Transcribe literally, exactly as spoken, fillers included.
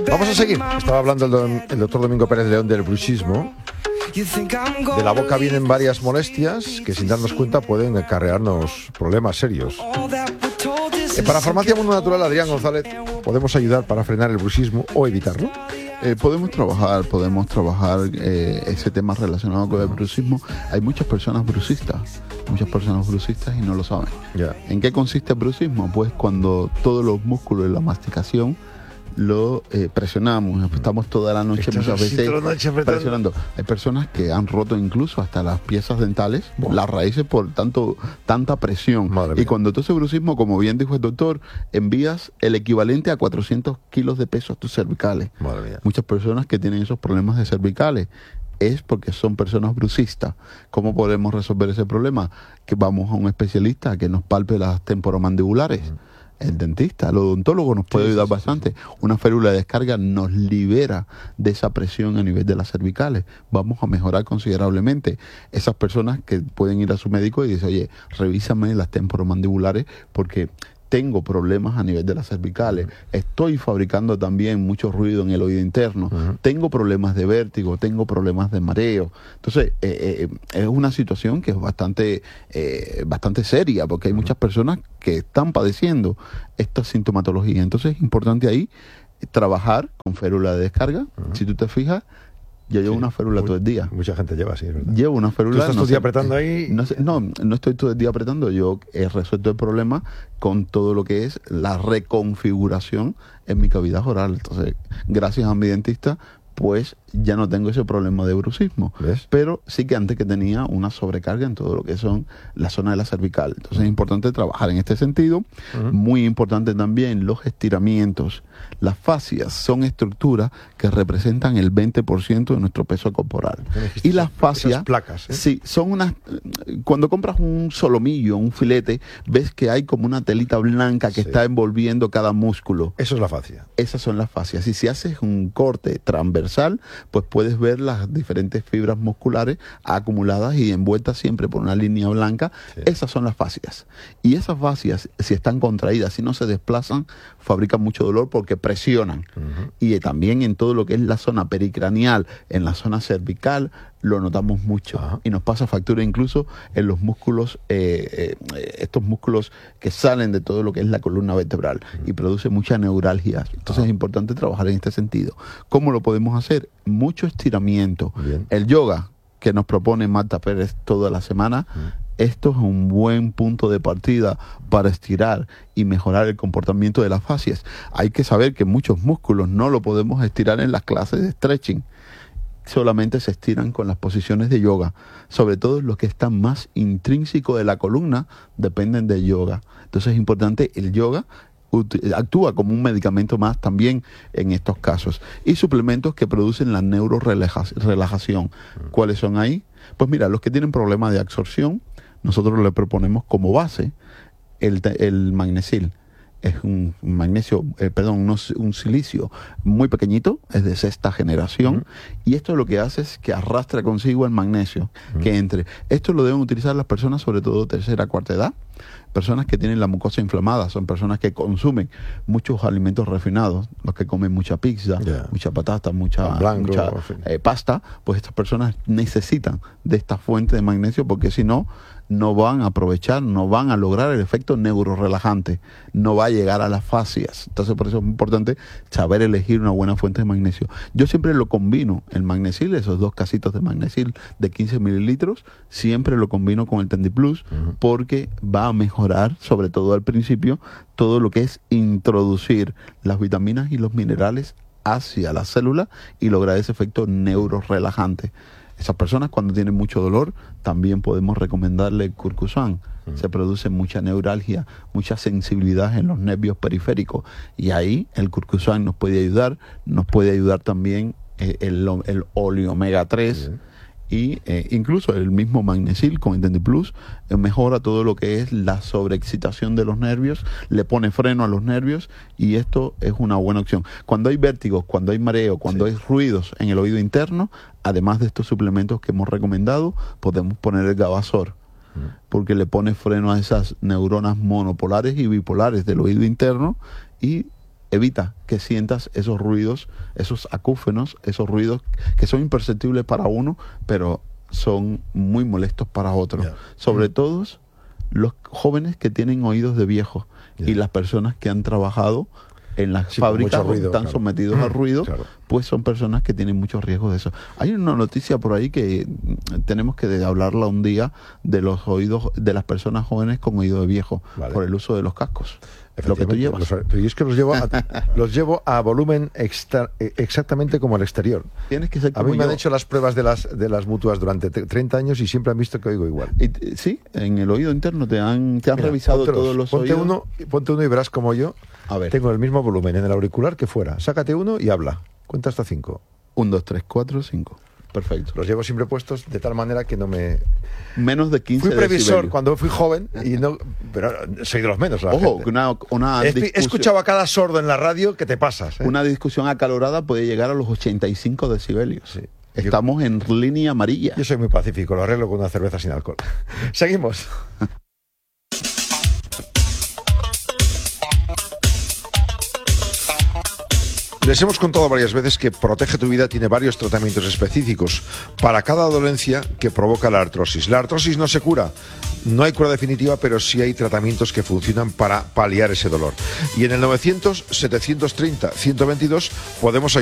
Vamos a seguir. Estaba hablando el, don, el doctor Domingo Pérez León del bruxismo. De la boca vienen varias molestias que sin darnos cuenta pueden acarrearnos problemas serios. Eh, para Farmacia Mundo Natural, Adrián González, ¿podemos ayudar para frenar el bruxismo o evitarlo? Eh, podemos trabajar, podemos trabajar eh, ese tema relacionado con el bruxismo. Hay muchas personas bruxistas, muchas personas bruxistas y no lo saben. Yeah. ¿En qué consiste el bruxismo? Pues cuando todos los músculos de la masticación lo eh, presionamos, estamos toda la noche muchas veces noche presionando. Hay personas que han roto incluso hasta las piezas dentales, wow. las raíces por tanto tanta presión. Y cuando tú ese bruxismo, como bien dijo el doctor, envías el equivalente a cuatrocientos kilos de peso a tus cervicales. Muchas personas que tienen esos problemas de cervicales es porque son personas bruxistas. ¿Cómo podemos resolver ese problema? Que vamos a un especialista que nos palpe las temporomandibulares. Uh-huh. El dentista, el odontólogo nos puede sí, ayudar sí, bastante. Sí, sí. Una férula de descarga nos libera de esa presión a nivel de las cervicales. Vamos a mejorar considerablemente. Esas personas que pueden ir a su médico y decir, oye, revísame las temporomandibulares porque tengo problemas a nivel de las cervicales, uh-huh. estoy fabricando también mucho ruido en el oído interno, uh-huh. tengo problemas de vértigo, tengo problemas de mareo. Entonces, eh, eh, es una situación que es bastante, eh, bastante seria, porque hay uh-huh. muchas personas que están padeciendo esta sintomatología. Entonces, es importante ahí trabajar con férula de descarga. Uh-huh. Si tú te fijas, yo llevo sí, una férula muy, todo el día. Mucha gente lleva, sí, es verdad. Llevo una férula. ¿Tú estás no todo el día sé, apretando ahí? No, sé, no, no estoy todo el día apretando. Yo he resuelto el problema con todo lo que es la reconfiguración en mi cavidad oral. Entonces, gracias a mi dentista, pues ya no tengo ese problema de bruxismo. ¿Ves? Pero sí que antes que tenía una sobrecarga en todo lo que son la zona de la cervical. Entonces uh-huh. es importante trabajar en este sentido. Uh-huh. Muy importante también los estiramientos. Las fascias son estructuras que representan el veinte por ciento de nuestro peso corporal. Y las fascias, placas, ¿eh? sí, son unas... Cuando compras un solomillo, un filete, ves que hay como una telita blanca que sí. está envolviendo cada músculo. Eso es la fascia. Esas son las fascias. Y si haces un corte transversal, pues puedes ver las diferentes fibras musculares acumuladas y envueltas siempre por una línea blanca. Sí. Esas son las fascias. Y esas fascias, si están contraídas, si no se desplazan, fabrican mucho dolor porque presionan. Uh-huh. Y también en todo lo que es la zona pericranial, en la zona cervical, lo notamos mucho. Uh-huh. Y nos pasa factura incluso en los músculos, eh, eh, estos músculos que salen de todo lo que es la columna vertebral uh-huh. y produce mucha neuralgia. Entonces uh-huh. es importante trabajar en este sentido. ¿Cómo lo podemos hacer? Mucho estiramiento. Bien. El yoga que nos propone Marta Pérez toda la semana, uh-huh. esto es un buen punto de partida para estirar y mejorar el comportamiento de las fascias. Hay que saber que muchos músculos no lo podemos estirar en las clases de stretching. Solamente se estiran con las posiciones de yoga. Sobre todo los que están más intrínsecos de la columna dependen del yoga. Entonces es importante el yoga. Actúa como un medicamento más también en estos casos. Y suplementos que producen la neurorelajación. ¿Cuáles son ahí? Pues mira, los que tienen problemas de absorción, nosotros le proponemos como base el, el magnesil. Es un magnesio, eh, perdón, un, un silicio muy pequeñito, es de sexta generación, uh-huh. y esto lo que hace es que arrastra consigo el magnesio uh-huh. que entre. Esto lo deben utilizar las personas, sobre todo tercera, cuarta edad, personas que tienen la mucosa inflamada, son personas que consumen muchos alimentos refinados, los que comen mucha pizza, yeah. mucha patata, mucha, blanco, mucha en fin. eh, pasta, pues estas personas necesitan de esta fuente de magnesio porque si no, no van a aprovechar, no van a lograr el efecto neurorelajante, no va a llegar a las fascias. Entonces por eso es importante saber elegir una buena fuente de magnesio. Yo siempre lo combino, el magnesil, esos dos casitos de magnesil de quince mililitros, siempre lo combino con el TendiPlus uh-huh. porque va a mejorar, sobre todo al principio, todo lo que es introducir las vitaminas y los minerales hacia la célula y lograr ese efecto neurorelajante. Esas personas cuando tienen mucho dolor también podemos recomendarle el Curcusan. Mm. Se produce mucha neuralgia, mucha sensibilidad en los nervios periféricos y ahí el Curcusan nos puede ayudar, nos puede ayudar también eh, el, el óleo omega tres. Mm. Y eh, incluso el mismo magnesil con el TendiPlus eh, mejora todo lo que es la sobreexcitación de los nervios, le pone freno a los nervios y esto es una buena opción. Cuando hay vértigos, cuando hay mareo, cuando sí. hay ruidos en el oído interno, además de estos suplementos que hemos recomendado, podemos poner el Gavasor, mm. porque le pone freno a esas neuronas monopolares y bipolares del oído interno y evita que sientas esos ruidos, esos acúfenos, esos ruidos que son imperceptibles para uno, pero son muy molestos para otros. Yeah. Sobre mm. todo los jóvenes que tienen oídos de viejo yeah. y las personas que han trabajado en las sí, fábricas ruido, están claro. sometidos mm, al ruido, claro. pues son personas que tienen muchos riesgos de eso. Hay una noticia por ahí que tenemos que hablarla un día de los oídos de las personas jóvenes con oído de viejo vale. por el uso de los cascos. Lo que tú llevas. Los, pero yo es que los llevo a, los llevo a volumen extra, exactamente como el exterior. Tienes que ser como a mí me yo. han hecho las pruebas de las de las mutuas durante treinta años y siempre han visto que oigo igual. Y, sí, en el oído interno te han, te han Mira, revisado todos los ponte oídos. Uno, ponte uno y verás como yo a ver. tengo el mismo volumen en el auricular que fuera. Sácate uno y habla. Cuenta hasta cinco. Un, dos, tres, cuatro, cinco. Perfecto. Los llevo siempre puestos de tal manera que no me... Menos de quince Fui previsor decibelios. Cuando fui joven y no... Pero soy de los menos. La Ojo, gente. una, una he, discusión, he escuchado a cada sordo en la radio que te pasas. ¿eh? Una discusión acalorada puede llegar a los ochenta y cinco decibelios. Sí. Estamos yo, en línea amarilla. Yo soy muy pacífico, lo arreglo con una cerveza sin alcohol. Seguimos. Les hemos contado varias veces que Protege tu Vida tiene varios tratamientos específicos para cada dolencia que provoca la artrosis. La artrosis no se cura, no hay cura definitiva, pero sí hay tratamientos que funcionan para paliar ese dolor. Y en el novecientos, setecientos treinta, ciento veintidós podemos ayudar.